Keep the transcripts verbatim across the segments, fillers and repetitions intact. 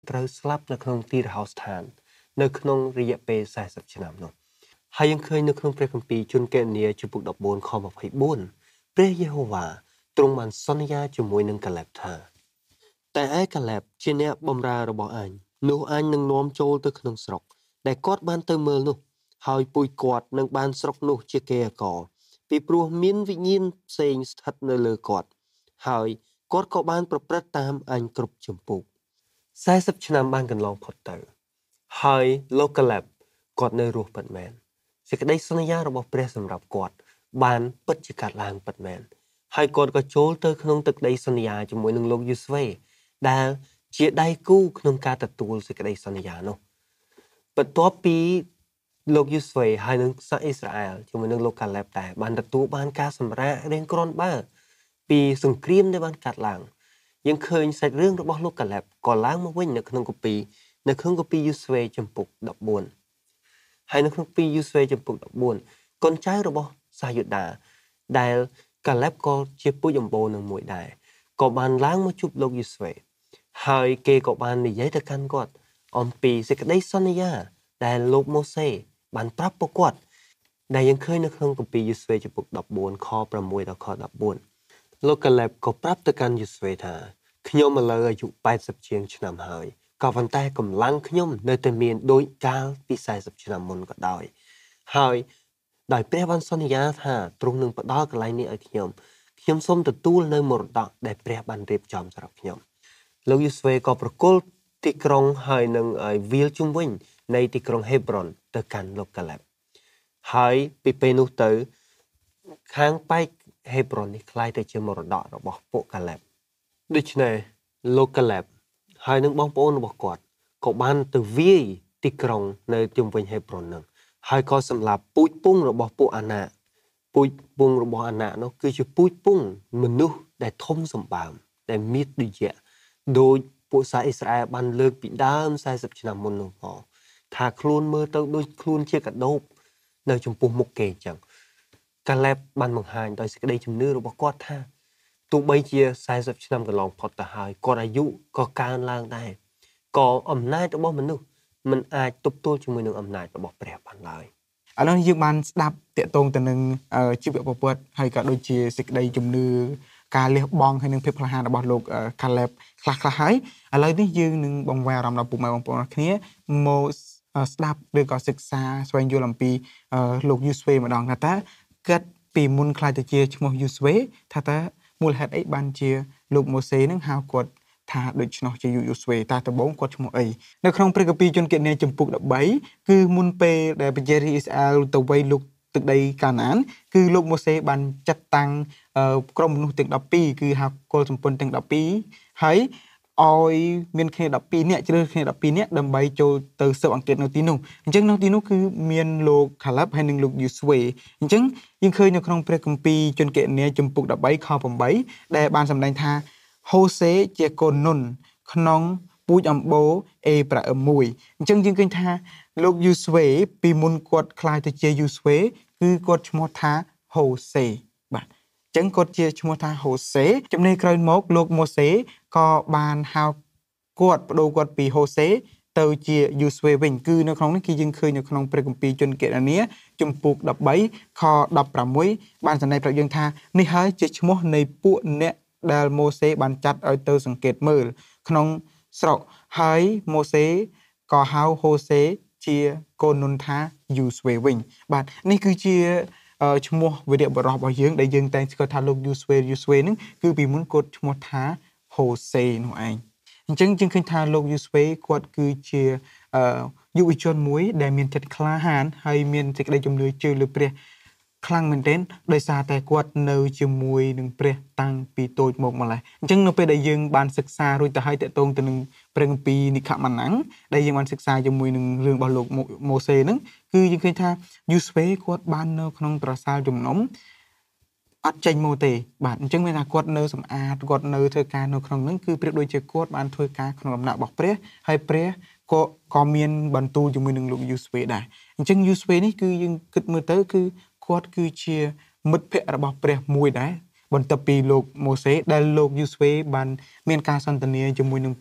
ត្រូវស្លាប់នៅក្នុងទីរហោស្ថាននៅក្នុងរយៈពេលสี่สิบឆ្នាំនោះហើយយើងឃើញនៅក្នុងព្រះគម្ពីរជនកេនីជំពូកfourteenខtwenty-fourព្រះយេហូវ៉ាទ្រង់បានសន្យាជាមួយនឹងកាឡែបថាតែឯកាឡែបជាអ្នកបម្រើរបស់អញនោះអញនឹងនាំចូលទៅក្នុងស្រុកដែលគាត់បានទៅមើលនោះហើយពូជគាត់នឹងបានស្រុកនោះជាគេអកពីព្រោះមានវិញ្ញាណផ្សេងស្ថិតនៅលើគាត់ហើយគាត់ក៏បានប្រព្រឹត្តតាមអញគ្រប់ជំពូកสี่สิบឆ្នាំបានកន្លងផុតទៅហើយលោកកាឡែបគាត់នៅរស់ពិតមែនសេចក្តីសន្យារបស់ព្រះសម្រាប់គាត់បានពិតជាកាត់ឡើងពិតមែនហើយគាត់ក៏ចូលទៅក្នុងទឹកដីសន្យាជាមួយនឹងលោកយូស្វេដែលជាដៃគូក្នុងការទទួលសេចក្តីសន្យានោះបន្ទាប់ពីលោកយូស្វេហើយនឹងសាសអ៊ីស្រាអែលជាមួយនឹងលោកកាឡែបដែរបានទទួលបានការសម្រាករៀងគ្រាន់បើពីសង្គ្រាមដែលបានកាត់ឡើងយើងឃើញសាច់រឿងរបស់លោកកាឡែបក៏ឡើងមកវិញនៅក្នុងគម្ពីរនៅក្នុងគម្ពីរយូស្វេចំពុកfourteenហើយនៅក្នុងគម្ពីរយូស្វេចំពុកfourteenកូនចៅរបស់សាសយូដាដែលកាឡែបក៏ជាពូជអម្បូរនឹងមួយដែរក៏បានឡើងមកជួបលោកយូស្វេហើយគេក៏បាននិយាយទៅកាន់គាត់អំពីសេចក្តីសន្យាដែលលោកម៉ូសេបានប្រាប់ពួកគាត់ដែលយើងឃើញនៅក្នុងគម្ពីរយូស្វេចំពុកfourteenខsixដល់ខfourteenលោកកាឡែបក៏ប្រាប់ទៅកាន់យូស្វេថាខ្ញុំឥឡូវអាយុeightyជាងឆ្នាំហើយក៏ប៉ុន្តែកម្លាំងខ្ញុំនៅតែមានដូចកាលពីสี่สิบឆ្នាំមុនក៏ដោយហើយដោយព្រះបានសន្យាថាទ្រង់នឹងផ្ដល់កន្លែងនេះឲ្យខ្ញុំខ្ញុំសូមទទួលនៅមរតកដែលព្រះបានរៀបចំសម្រាប់ខ្ញុំលោកយូស្វេក៏ប្រគល់ទីក្រុងហើយនឹងវាលជុំវិញនៃទីក្រុងហេប្រុនទៅកាន់លោកកាឡែបហើយពីពេលនោះទៅខាងប៉ែកហេប្រុននេះคล้ายទៅជាមរតករបស់ពួកកាឡែបដូច្នេះលោកកាឡែបហើយនឹងបងប្អូនរបស់គាត់ក៏បានទៅវាយទីក្រុងនៅជុំវិញហេប្រុននឹងហើយក៏សម្លាប់ពូជពងរបស់ពួកអាណាពូជពងរបស់អាណានោះគឺជាពូជពងមនុស្សដែលធំសម្បើមដែលមានដូចជាដោយពួកសាសអ៊ីស្រាអែលបានលើកពីដើមสี่สิบឆ្នាំមុននោះផងថាខ្លួនមើលទៅដូចខ្លួនជាកដោបនៅចំពោះមុខគេអញ្ចឹងកាឡែបបានបង្ហាញដោយសេចក្តីជំនឿរបស់គាត់ថាទោះបីជាสี่สิบឆ្នាំកន្លងផុតទៅហើយគាត់អាយុក៏កើនឡើងដែរក៏អំណាចរបស់មនុស្សមិនអាចទប់ទល់ជាមួយនឹងអំណាចរបស់ព្រះបានឡើយឥឡូវយើងបានស្ដាប់តាក់ទងទៅនឹងជីវប្រវត្តិហើយក៏ដូចជាសេចក្តីជំនឿការលះបង់ហើយនឹងភាពក្លាហានរបស់លោកកាឡែបខ្លះខ្លះហើយឥឡូវនេះយើងនឹងបង្វែរអារម្មណ៍ដល់ពុកម៉ែបងប្អូនគ្នាមកស្ដាប់ឬក៏សិក្សាស្វែងយល់អំពីលោកយូស្វេម្ដងថាតើគាត់ពីមុនខ្លាចទៅជាឈ្មោះយូស្វេថាតើមូលហេតុអីបានជាលោកម៉ូសេនឹងហៅគាត់ថាដូច្នោះជាយូស្វេតើដំបូងគាត់ឈ្មោះអីនៅក្នុងព្រះគម្ពីរជនគណនាចំពុកthirteenគឺមុនពេលដែលប្រជារាស្ត្រអ៊ីស្រាអែលទៅវាយលុកទឹកដីកាណានគឺលោកម៉ូសេបានចាត់តាំងក្រុមមនុស្សទាំងtwelveគឺហៅកុលសម្ពន្ធទាំងtwelveហើយឲ្យមានគ្នាtwelveនាក់ជ្រើសគ្នាtwelveនាក់ដើម្បីចូលទៅស៊ើបអង្កេតនៅទីនោះអញ្ចឹងនៅទីនោះគឺមានលោកកាឡែបហើយនិងលោកយូស្វេអញ្ចឹងយើងឃើញនៅក្នុងព្រះគម្ពីរជនគណនាចំពុកthirteenខeightដែលបានសម្ដែងថាហូសេជាកូននុនក្នុងពូជអម្បូរអេប្រាអឹមមួយអញ្ចឹងយើងឃើញថាលោកយូស្វេពីមុនគាត់ខ្លាយទៅជាយូស្វេគឺគាត់ឈ្មោះថាហូសេបាទអញ្ចឹងគាត់ជាឈ្មោះថាហូសេចំណេះក្រោយមកលោកម៉ូសេក៏បានហៅគាត់បដូរគាត់ពីហូសេទៅជាយូស្វេវិញគឺនៅក្នុងនេះគឺយើងឃើញនៅក្នុងព្រះគម្ពីរជនគណនាជំពូកthirteenខsixteenបានសម្ដែងប្រាប់យើងថានេះហើយជាឈ្មោះនៃពួកអ្នកដែលម៉ូសេបានចាត់ឲ្យទៅសង្កេតមើលក្នុងស្រុកហើយម៉ូសេក៏ហៅហូសេជាកូននុនថាយូស្វេវិញបាទនេះគឺជាឈ្មោះវីរបុរសរបស់យើងដែលយើងតែងស្គាល់ថាលោកយូស្វេយូស្វេហ្នឹងគឺពីមុនគាត់ឈ្មោះថាហូសេនោះឯងអញ្ចឹងយើងឃើញថាលោកយូស្វេគាត់គឺជាយុវជនមួយដែលមានចិត្តក្លាហានហើយមានសេចក្តីជំនឿជឿលើព្រះខ្លាំងមែនទែនដោយសារតែគាត់នៅជាមួយនឹងព្រះតាំងពីតូចមកម្ល៉េះអញ្ចឹងនៅពេលដែលយើងបានសិក្សារួចទៅហើយតកតងទៅនឹងព្រះគម្ពីរនិខម៉ាណាំងដែលយើងបានសិក្សាជាមួយនឹងរឿងរបស់លោកម៉ូសេហ្នឹងគឺយើងឃើញថាយូស្វេគាត់បាននៅក្នុងប្រសាលជំនុំអត់ចេញមកទេបាទអញ្ចឹងមានថាគាត់នៅសម្អាតគាត់នៅធ្វើការនៅក្នុងហ្នឹងគឺប្រៀបដូចជាគាត់បានធ្វើការក្នុងដំណាក់របស់ព្រះហើយព្រះក៏ក៏មានបន្ទូលជាមួយនឹងលោកយូស្វេដែរអញ្ចឹងយូស្វេនេះគឺយើងគិតមើលទៅគឺគាត់គឺជាមិត្តភក្តិរបស់ព្រះមួយដែរបន្ទាប់ពីលោកម៉ូសេដែលលោកយូស្វេបានមានការសន្ទនាជាមួយនឹងព្រះ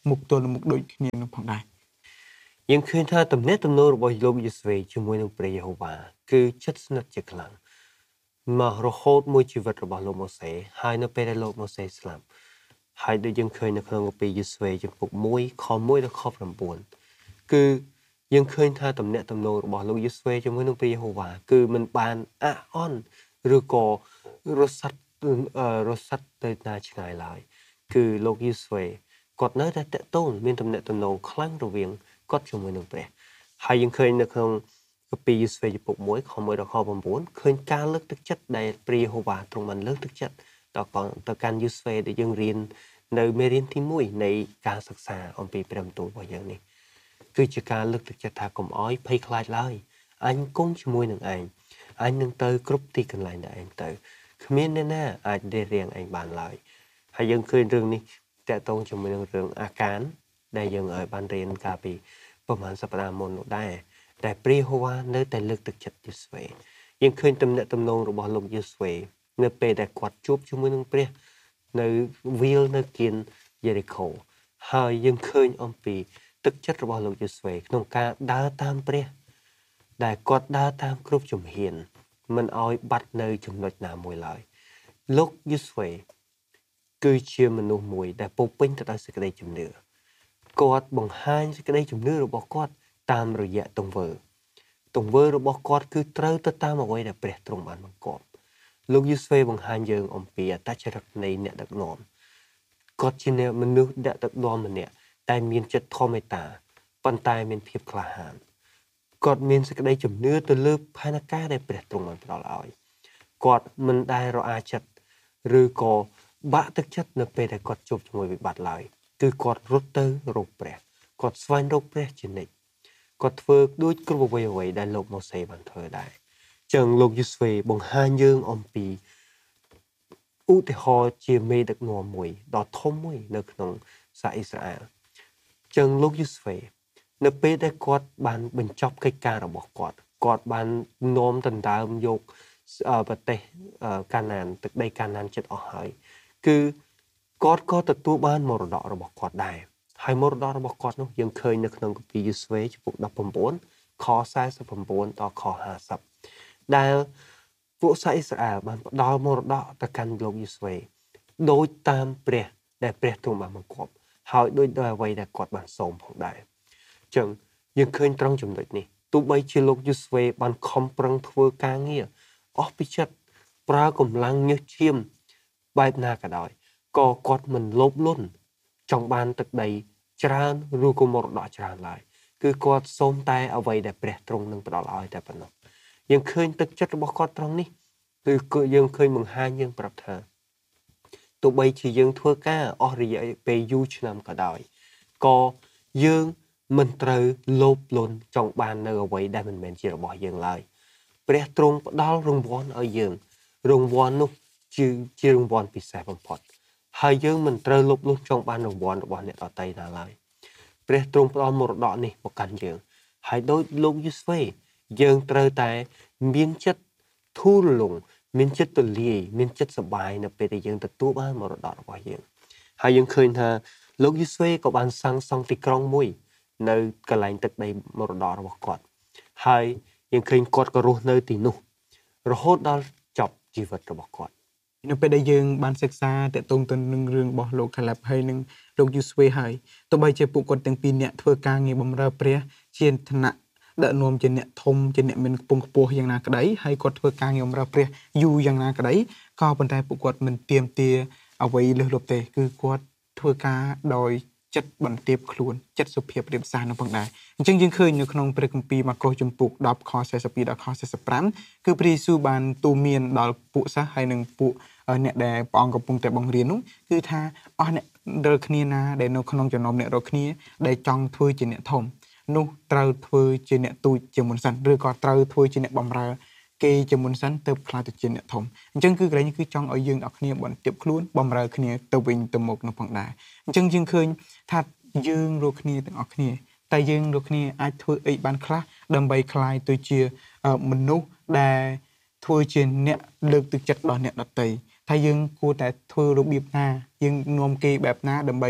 មុខទល់មុខដូចគ្នានោះផងដែរយើងឃើញថាទំនាក់ទំនងរបស់លោកយេស៊ូវជាមួយនឹងព្រះយេហូវ៉ាគឺជិតស្និទ្ធជាខ្លាំងមករហូតមួយជីវិតរបស់លោកម៉ូសេហើយនៅពេលដែលលោកម៉ូសេស្លាប់ហើយដូចយើងឃើញនៅក្នុងគម្ពីរយេស៊ូវចំពុកមួយខមួយដល់ខ9គឺយើងឃើញថាទំនាក់ទំនងរបស់លោកយេស៊ូវជាមួយនឹងព្រះយេហូវ៉ាគឺមិនបានអះអន់ឬក៏រសាត់រសាត់ទៅណាឆ្ងាយឡើយគឺលោកយេស៊ូវគាត់នៅតែតេតូនមានទំនាក់ទំនងខ្លាំងរវាងគាត់ជាមួយនឹងព្រះហើយយើងឃើញនៅក្នុងគម្ពីរយេស៊ូវចំពុកមួយខមួយដល់ខ9ឃើញការលើកទឹកចិត្តដែលព្រះយេហូវ៉ាទ្រង់បានលើកទឹកចិត្តដល់ទៅកាន់យេស៊ូវដែលយើងរៀននៅមេរៀនទីមួយនៃការសិក្សាអំពីព្រះបន្ទូលរបស់យើងនេះគឺជាការលើកទឹកចិត្តថាកុំអោយភ័យខ្លាចឡើយអញគង់ជាមួយនឹងឯងអញនឹងទៅគ្រប់ទីកន្លែងដែលឯងទៅគ្មានអ្នកណាអាចរារាំងឯងបានឡើយហើយយើងឃើញរឿងនេះតកតងជាមួយនឹងរឿងអាកានដែលយើងឲ្យបានរៀនកាលពីប្រហែលសប្តាហ៍មុននោះដែរតែព្រះយេហូវ៉ានៅតែលើកទឹកចិត្តយេស៊ូវយើងឃើញទំនាក់ទំនងរបស់លោកយេស៊ូវនៅពេលដែលគាត់ជួបជាមួយនឹងព្រះនៅវាលនៅគៀនយេរីកូហើយយើងឃើញអំពីទឹកចិត្តរបស់លោកយេស៊ូវក្នុងការដើរតាមព្រះដែលគាត់ដើរតាមគ្រប់ជំហានមិនអោយបាត់នៅចំណុចណាមួយឡើយលោកយេស៊ូវគឺជាមនុស្សមួយដែលពោពេញទៅដោយសេចក្តីជំនឿគាត់បង្ហាញសេចក្តីជំនឿរបស់គាត់តាមរយៈទង្វើទង្វើរបស់គាត់គឺត្រូវទៅតាមអ្វីដែលព្រះទ្រង់បានបង្គាប់លោកយេស៊ូវបង្ហាញយើងអំពីអត្តចរិតនៃអ្នកដឹកនាំគាត់ជាមនុស្សអ្នកដឹកនាំម្នាក់តែមានចិត្តធម៌មេត្តាប៉ុន្តែមានភាពក្លាហានគាត់មានសេចក្តីជំនឿទៅលើផែនការដែលព្រះទ្រង់បានផ្ដល់ឲ្យគាត់មិនដែលរអាចិត្តឬក៏បាក់ទឹកចិត្តនៅពេលដែលគាត់ជួបជាមួយវិបត្តិឡើយគឺគាត់រត់ទៅរកព្រះគាត់ស្វែងរកព្រះជានិច្ចគាត់ធ្វើដូចគ្រប់អ្វីអ្វីដែលលោកម៉ូសេបានធ្វើដែរចឹងលោកយេស៊ូវបង្ហាញយើងអំពីឧទាហរណ៍ជាមេដឹកនាំមួយដ៏ធំមួយនៅក្នុងសាសអ៊ីស្រាអែលចឹងលោកយេស៊ូវនៅពេលដែលគាត់បានបញ្ចប់កិច្ចការរបស់គាត់គាត់បាននាំដណ្ដើមយកប្រទេសកាណានទឹកដីកាណានចិត្តអស់ហើយគឺគាត់ក៏ទទួលបានមរតករបស់គាត់ដែរហើយមរតករបស់គាត់នោះយើងឃើញនៅក្នុងគម្ពីរយេស៊ូវចំពុកដប់ប្រាំខសែនសិបប្រាំដល់ខហាសិបដែលពួកសាសអ៊ីស្រាអែលបានផ្ដល់មរតកទៅកាន់លោកយេស៊ូវដោយតាមព្រះដែលព្រះទ្រង់បានបង្គាប់ហើយដោយដោយអ្វីដែលគាត់បានសូមផងដែរអញ្ចឹងយើងឃើញត្រង់ចំណុចនេះទោះបីជាលោកយេស៊ូវបានខំប្រឹងធ្វើការងារអស់ពីចិត្តប្រើកម្លាំងញើសឈាមបែបណាក៏ដោយក៏គាត់មិនលោភលន់ចង់បានទឹកដីច្រើនឬក៏មរតកច្រើនឡើយគឺគាត់សូមតែអ្វីដែលព្រះទ្រង់នឹងផ្ដល់ឲ្យតែប៉ុណ្ណោះយើងឃើញទឹកចិត្តរបស់គាត់ត្រង់នេះគឺយើងឃើញបង្ហាញយើងប្រាប់ថាទោះបីជាយើងធ្វើការអស់រយៈពេលយូរឆ្នាំក៏ដោយក៏យើងមិនត្រូវលោភលន់ចង់បាននៅអ្វីដែលមិនមែនជារបស់យើងឡើយព្រះទ្រង់ផ្ដល់រង្វាន់ឲ្យយើងរង្វាន់នោះជាជារង្វាន់ពិសេសបំផុតហើយយើងមិនត្រូវលោភលន់ចង់បានរង្វាន់របស់អ្នកដទៃណាឡើយព្រះទ្រង់ផ្ដល់មរតកនេះមកកាន់យើងហើយដោយលោកយេស៊ូវយើងត្រូវតែមានចិត្តធូររលុងមានចិត្តទូលាយមានចិត្តសប្បាយនៅពេលដែលយើងទទួលបានមរតករបស់យើងហើយយើងឃើញថាលោកយេស៊ូវក៏បានសាងសង់ទីក្រុងមួយនៅកន្លែងទឹកដីមរតករបស់គាត់ហើយយើងឃើញគាត់ក៏រស់នៅទីនោះរហូតដល់ចប់ជីវិតរបស់គាត់នៅពេលដែលយើងបានសិក្សាតកតងទៅនឹងរឿងរបស់លោកខាឡែបហើយនឹងលោកយូស្វេហើយទោះបីជាពួកគាត់ទាំងពីរនាក់ធ្វើការងារបម្រើព្រះជាឋានៈដឹកនាំជាអ្នកធំជាអ្នកមានខ្ពង់ខ្ពស់យ៉ាងណាក្តីហើយគាត់ធ្វើការងារបម្រើព្រះយូរយ៉ាងណាក្តីក៏ប៉ុន្តែពួកគាត់មិនទាមទារអ្វីលើសលប់ទេគឺគាត់ធ្វើការដោយចិត្តបន្ទាបខ្លួនចិត្តសុភាពរៀបសារនៅផងដែរអញ្ចឹងយើងឃើញនៅក្នុងព្រះគម្ពីរម៉ាកុសជំពូកដប់ខសែសិបពីរដល់ខសែសិបប្រាំគឺព្រះយេស៊ូវបានទូន្មានដល់ពួកសិស្សហើយនិងពួកអ្នកដែលព្រះអង្គកំពុងតែបង្រៀននោះគឺថាអស់អ្នករាល់គ្នាណាដែលនៅក្នុងចំណោមអ្នករាល់គ្នាដែលចង់ធ្វើជាអ្នកធំនោះត្រូវធ្វើជាអ្នកទូចជាមុនសិនឬក៏ត្រូវធ្វើជាអ្នកបម្រើគេជាមុនសិនទៅខ្លាចទៅជាអ្នកធំអញ្ចឹងគឺកន្លែងនេះគឺចង់ឲ្យយើងអ្នកគ្នាបន្ទាបខ្លួនបម្រើគ្នាទៅវិញទៅមកនៅផងដែរអញ្ចឹងយើងឃើញថាយើងរាល់គ្នាទាំងអស់គ្នាតែយើងរាល់គ្នាអាចធ្វើអីបានខ្លះដើម្បីខ្លាយទៅជាមនុស្សដែលធ្វើជាអ្នកលើកទឹកចិត្តដល់អ្នកដទៃថាយើងគួរតែធ្វើរបៀបណាយើងនាំគេបែបណាដើម្បី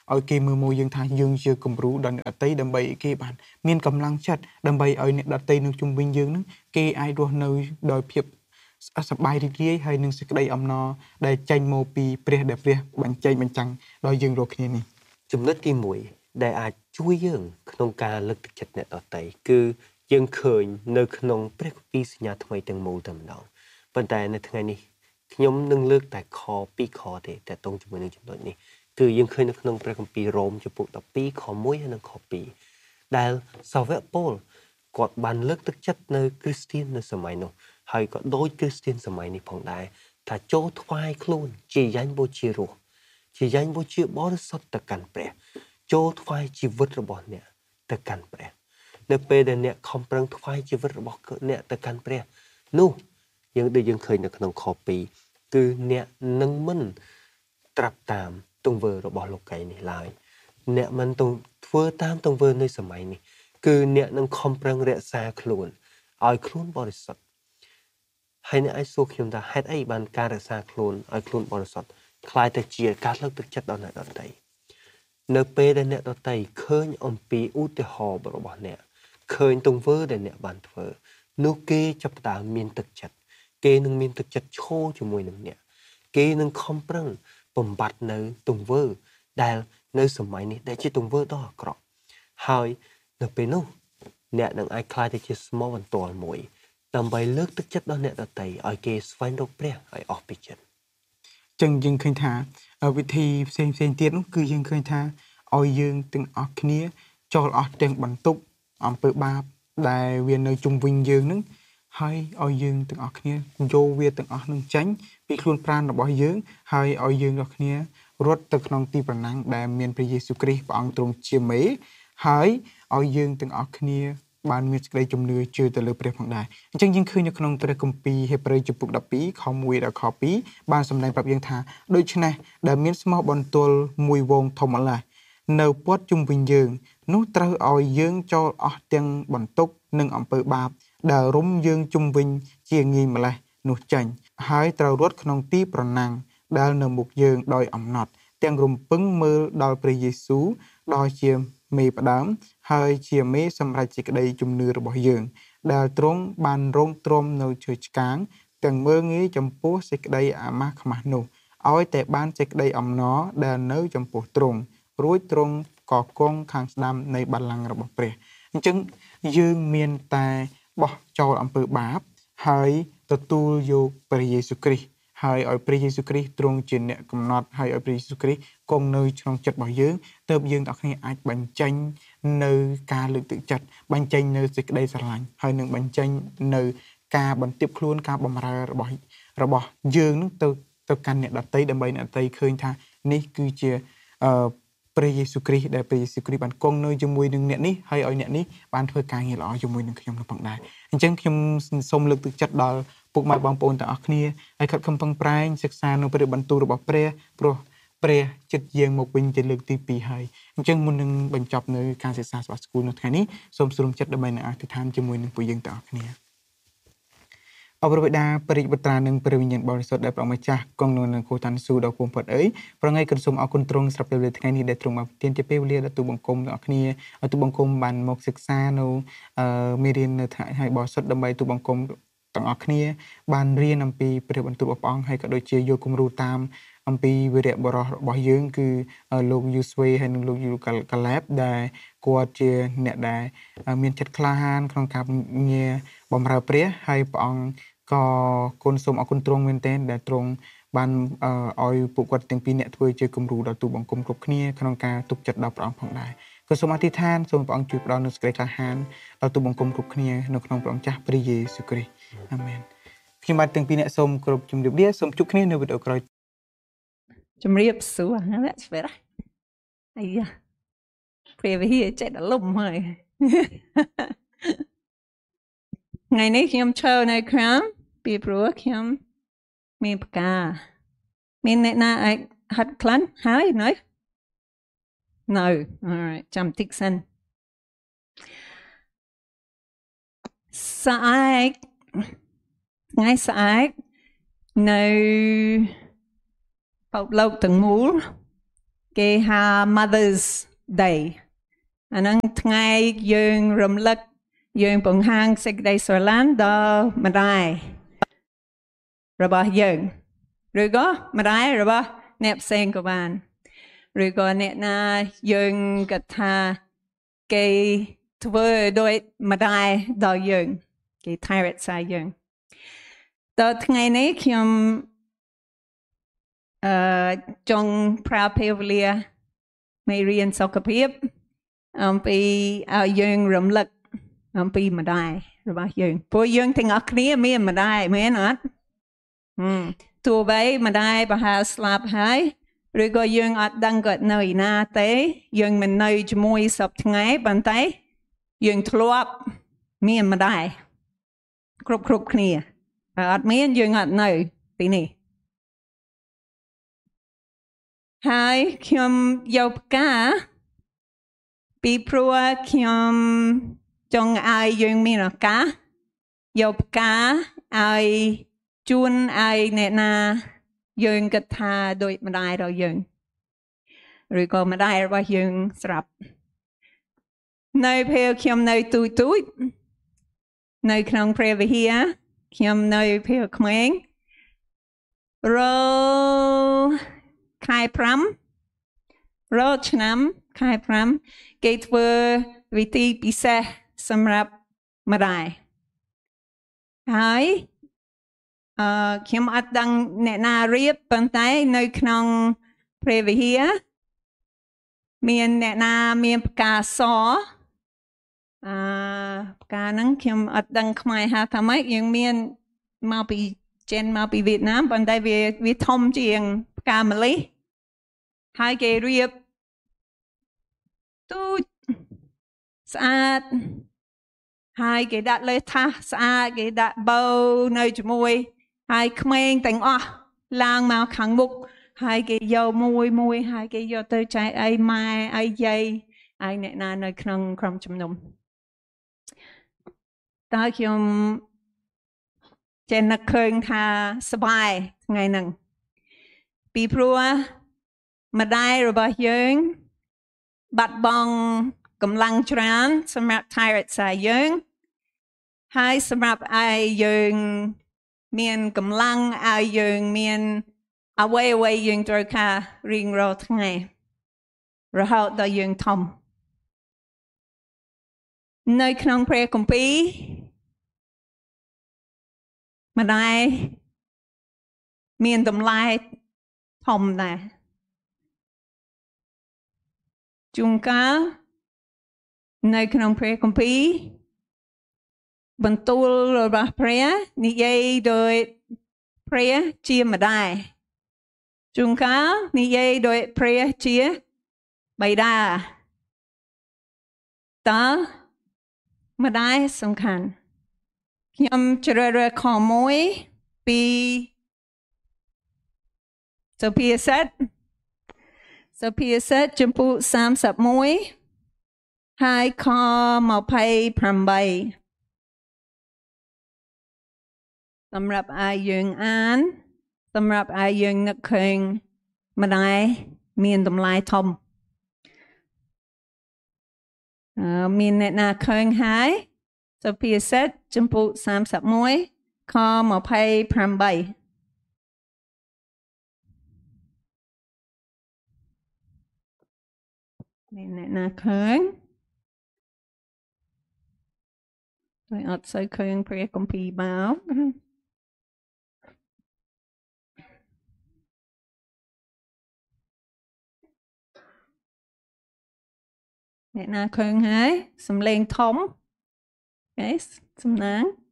ឲ្យគេមើលមួយយើងថាយើងជាគំរូដល់អ្នកដទៃដើម្បីគេបានមានកម្លាំងចិត្តដើម្បីឲ្យអ្នកដទៃនៅជុំវិញយើងនឹងគេអាចរស់នៅដោយភាពសប្បាយរីករាយហើយនឹងសេចក្តីអំណរដែលចេញមកពីព្រះដែលព្រះបញ្ចេញបញ្ចាំងដល់យើងរាល់គ្នានេះចំណុចទីមួយដែលអាចជួយយើងក្នុងការលើកទឹកចិត្តអ្នកដទៃគឺយើងឃើញនៅក្នុងព្រះគម្ពីរសញ្ញាថ្មីទាំងមូលតែម្ដងប៉ុន្តែនៅថ្ងៃនេះខ្ញុំនឹងលើកតែខពីរខទេតែតងជាមួយនឹងចំណុចនេះគឺយើងឃើញនៅក្នុងព្រះគម្ពីររ៉ូមចំពុកដប់ពីរខមួយហើយនិងខពីរដែលសាវកប៉ូលគាត់បានលើកទឹកចិត្តនៅគ្រីស្ទាននៅសម័យនោះហើយក៏ដូចគ្រីស្ទានសម័យនេះផងដែរថាចូលថ្វាយខ្លួនជាយ៉ាញ់បូជារស់ជាយ៉ាញ់បូជាបរិសុទ្ធទៅកាន់ព្រះចូលថ្វាយជីវិតរបស់អ្នកទៅកាន់ព្រះនៅពេលដែលអ្នកខំប្រឹងថ្វាយជីវិតរបស់អ្នកទៅកាន់ព្រះនោះយើងដូចយើងឃើញនៅក្នុងខពីរគឺអ្នកនឹងមិនត្រាប់តាមទង្វើរបស់លោកីនេះឡើយអ្នកមិនធ្វើតាមទង្វើនៃសម័យនេះគឺអ្នកនឹងខំប្រឹងរក្សាខ្លួនឲ្យខ្លួនបរិសុទ្ធហើយអ្នកអាចសួរខ្ញុំថាហេតុអីបានការរក្សាខ្លួនឲ្យខ្លួនបរិសុទ្ធខ្លាយទៅជាការលើកទឹកចិត្តដល់អ្នកដទៃនៅពេលដែលអ្នកដទៃឃើញអំពីឧទាហរណ៍របស់អ្នកឃើញទង្វើដែលអ្នកបានធ្វើនោះគេចាប់ផ្ដើមមានទឹកចិត្តគេនឹងមានទឹកចិត្តឈរជាមួយនឹងអ្នកគេនឹងខំប្រឹងបំបត្តិនៅទង្វើដែលនៅសម័យនេះដែលជាទង្វើដ៏អាក្រក់ហើយនៅពេលនោះអ្នកនឹងអាចខ្លាយទៅជាស្មោះបន្ទាល់មួយដើម្បីលើកទឹកចិត្តដល់អ្នកដទៃឲ្យគេស្វែងរកព្រះឲ្យអស់ពីចិត្តចឹងយើងឃើញថាវិធីផ្សេងផ្សេងទៀតនោះគឺយើងឃើញថាឲ្យយើងទាំងអស់គ្នាចូលអស់ទាំងបន្ទុកអំពើបាបដែលវានៅជុំវិញយើងនឹងហើយឲ្យយើងទាំងអស់គ្នាយកវាទាំងអស់នឹងចេញពីខ្លួនប្រាណរបស់យើងហើយឲ្យយើងទាំងគ្នារត់ទៅក្នុងទីប្រណាំងដែលមានព្រះយេស៊ូវគ្រីស្ទព្រះអង្គទ្រង់ជាមេហើយឲ្យយើងទាំងអស់គ្នាបានមានសេចក្តីជំនឿជឿទៅលើព្រះផងដែរអញ្ចឹងយើងឃើញនៅក្នុងព្រះគម្ពីរហេព្រើរចំពុកដប់ពីរខមួយដល់ខពីរបានសម្ដែងប្រាប់យើងថាដូច្នេះដែលមានស្មោះបន្ទល់មួយវងធំម្ល៉េះនៅព័ទ្ធជុំវិញយើងនោះត្រូវឲ្យយើងចូលអស់ទាំងបន្ទុកនិងអំពើបាបដែលរុំយើងជុំវិញជាងាយម្ល៉េះនោះចេញហើយត្រូវរត់ក្នុងទីប្រណាំងដែលនៅមុខយើងដោយអំណត់ទាំងរំពឹងមើលដល់ព្រះយេស៊ូវដោយជាមេផ្ដើមហើយជាមេសម្រាប់សេចក្តីជំនឿរបស់យើងដែលទ្រង់បានរងទ្រាំនៅជើឆ្កាងទាំងមើងងាយចំពោះសេចក្តីអាម៉ាស់ខ្មាស់នោះឲ្យតែបានសេចក្តីអំណរដែលនៅចំពោះទ្រង់រួចទ្រង់ក៏គង់ខាងស្ដាំនៃបល្ល័ង្ករបស់ព្រះអញ្ចឹងយើងមានតែបោះចោលអំពើបាបហើយទទួលយកព្រះយេស៊ូវគ្រីស្ទហើយឲ្យព្រះយេស៊ូវគ្រីស្ទទ្រង់ជាអ្នកកំណត់ហើយឲ្យព្រះយេស៊ូវគ្រីស្ទគង់នៅក្នុងចិត្តរបស់យើងទើបយើងទាំងគ្នាអាចបញ្ចេញនៅការលើកទឹកចិត្តបញ្ចេញនៅសេចក្តីស្រឡាញ់ហើយនឹងបញ្ចេញនៅការបន្ទាបខ្លួនការបម្រើរបស់របស់យើងនឹងទៅទៅកាន់អ្នកដទៃដើម្បីអ្នកដទៃឃើញថានេះគឺជាអឺព្រះយេស៊ូវគ្រីស្ទដែលព្រះយេស៊ូវគ្រីស្ទបានគង់នៅជាមួយនឹងអ្នកនេះហើយឲ្យអ្នកនេះបានធ្វើការងារល្អជាមួយនឹងខ្ញុំនៅផងដែរអញ្ចឹងខ្ញុំសូមលើកទឹកចិត្តដល់ពុកម៉ែបងប្អូនទាំងអស់គ្នាឲ្យខិតខំប្រឹងប្រែងសិក្សានៅព្រះបន្ទូលរបស់ព្រះព្រោះព្រះចិត្តយើងមកវិញជាលើកទីពីរហើយអញ្ចឹងមុននឹងបញ្ចប់នៅការសិក្សារបស់ស្គូលនៅថ្ងៃនេះសូមស្រុំចិត្តដើម្បីនឹងអធិដ្ឋានជាមួយនឹងពួកយើងទាំងអស់គ្នាអបរវេដាព្រះបុត្រានិងព្រះវិញ្ញាណបរិសុទ្ធដែលព្រះម្ចាស់គង់នៅនឹងគូតានស៊ូដល់គុំផុតអើយប្រងៃក៏សូមអរគុណទ្រង់ស្រាប់ពេលថ្ងៃនេះដែលទ្រង់បានប្រទានជាពេលវេលាដល់ទូបង្គំទាំងអស់គ្នាឲ្យទូបង្គំបានមកសិក្សានៅមេរៀននៅថ្ងៃហើយបរិសុទ្ធដើម្បីទូបង្គំទាំងអស់គ្នាបានរៀនអំពីព្រះបន្ទូលរបស់ព្រះអង្គហើយក៏ដូចជាយកគំរូតាមអំពីវីរៈបរិសុទ្ធរបស់យើងគឺលោកយូស្វេហើយនិងលោកយូកាឡែបដែលគាត់ជាអ្នកដែលមានចិត្តក្លាហានក្នុងការបម្រើព្រះហើយព្រះអង្គក៏គុណសូមអរគុណទ្រង់មែនទែនដែលទ្រង់បានឲ្យពួកគាត់ទាំងពីរអ្នកធ្វើជាគំរូដល់ទូបង្គំគ្រប់គ្នាក្នុងការទុកចិត្តដល់ព្រះអង្គផងដែរក៏សូមអធិដ្ឋានសូមព្រះអង្គជួយផ្ដល់នូវសេចក្តីក្លាហានដល់ទូបង្គំគ្រប់គ្នានៅក្នុងព្រះអង្គចាស់ព្រះយេស៊ូវគ្រីស្ទអាមែនខ្ញុំបាទទាំងពីរអ្នកសូមគោរពជំរាបលាសូមជួបគ្នានៅវីដេអូក្រោយជំរាបសួរអ្នកស្វេរអាយ៉ាព្រះវិហារចេះដល់លំហើយថ្ងៃនេះខ្ញុំឈរនៅក្រោមពីព្រោះខ្ញុំមានផ្កាមានអ្នកណាអាចហាត់ក្លាន់ហើយនៅនៅ alright ចាំតិចសិនស្អែកថ្ងៃស្អែកនៅបោកលោកទាំងមូលគេហៅ Mother's Day អាហ្នឹងថ្ងៃយើងរំលឹកយើងបង្ហាញសេចក្តីស្រឡាញ់ដល់ម្ដាយរបស់យើងឬក៏ម្ដាយរបស់អ្នកផ្សេងក៏បានឬក៏អ្នកណាយើងគិតថាគេធ្វើដោយម្ដាយដល់យើងគេថែរក្សាយើងដល់ថ្ងៃនេះខ្ញុំអឺចង់ប្រើពេលវេលាមេរៀនសុខភាពអំពីឲ្យយើងរំលឹកអំពីម្ដាយរបស់យើងព្រោះយើងទាំងអស់គ្នាមានម្ដាយមែនអត់ទោះបីម្ដាយប្រហែលស្លាប់ហើយឬក៏យើងអត់ដឹងគាត់នៅឯណាទេយើងមិននៅជាមួយសពថ្ងៃប៉ុន្តែយើងធ្លាប់មានម្ដាយគ្រប់គ្រប់គ្នាអត់មានយើងអត់នៅទីនេះហើយខ្ញុំយកផ្កាពីព្រោះខ្ញុំចង់ឲ្យយើងមានឱកាសយកផ្កាឲ្យជូនឲ្យអ្នកណាយើងគិតថាដូចម្ដាយរបស់យើងឬក៏ម្ដាយរបស់យើងស្រាប់នៅពេលខ្ញុំនៅទូទូចនៅក្នុងព្រះវិហារខ្ញុំនៅពេលក្មេងរខែប្រាំរឆ្នាំខែប្រាំគេធ្វើវិធីពិសេសសម្រាប់ម្ដាយហើយអឺខ្ញុំអត់ដឹងអ្នកណារៀបប៉ុន្តែនៅក្នុងព្រះវិហារមានអ្នកណាមានផ្កាសអឺផ្កាហ្នឹងខ្ញុំអត់ដឹងខ្មែរហៅថាម៉េចយើងមានមកពីចិនមកពីវៀតណាមប៉ុន្តែវាវាធំជាងផ្កាម្លិះហើយគេរៀបទូចស្អាតហើយគេដាក់លើថាសស្អាតគេដាក់បូនៅជាមួយហើយក្មេងទាំងអស់ឡើងមកខាងមុខហើយគេយកមួយមួយហើយគេយកទៅចែកឲ្យម៉ែឲ្យយាយឲ្យអ្នកណានៅក្នុងក្រុមជំនុំតើខ្ញុំចេះនឹកឃើញថាសប្បាយថ្ងៃហ្នឹងពីព្រោះម្ដាយរបស់យើងបាត់បង់កម្លាំងច្រើនសម្រាប់ថែរក្សាយើងហើយសម្រាប់ឲ្យយើងមានកម្លាំងឲ្យយើងមានអ្វីអ្វីយើងត្រូវការរៀងរាល់ថ្ងៃរហូតដល់យើងធំនៅក្នុងព្រះគម្ពីរម្ដាយមានតម្លៃធំដែរជួនកាលនៅក្នុងព្រះគម្ពីរបន្ទូលរបស់ព្រះនិយាយដោយព្រះជាម្ដាយជួនកាលនិយាយដោយព្រះជាបិតាតើម្ដាយសំខាន់ខ្ញុំជ្រើសរើសខមួយពីសុភាសិតសុភាសិតចំពោះសាមសិបមួយហើយខម្ភៃប្រាំបីសម្រាប់ឲ្យយើងអានសម្រាប់ឲ្យយើងនឹកឃើញម្ដាយមានតម្លៃធំអឺមានអ្នកណាឃើញហើយសុភាសិតចំពោះសាមសិបមួយខម្ភៃប្រាំបីមានអ្នកណាឃើញtôi អត់សូវឃើញព្រះគម្ពីរមកអ្នកណាឃើញហើយសំឡេងធំអូខេសំណាង